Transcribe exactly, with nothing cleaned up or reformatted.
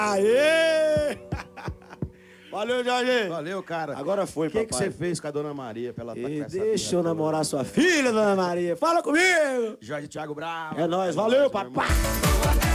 Aê! Valeu, Jorge. Valeu, cara. Agora foi, que papai. O que você fez com a Dona Maria pra ela estar com essa Deixa eu namorar sua filha, Dona Maria. Fala comigo. Jorge Thiago Bravo. É nóis. Valeu, papai.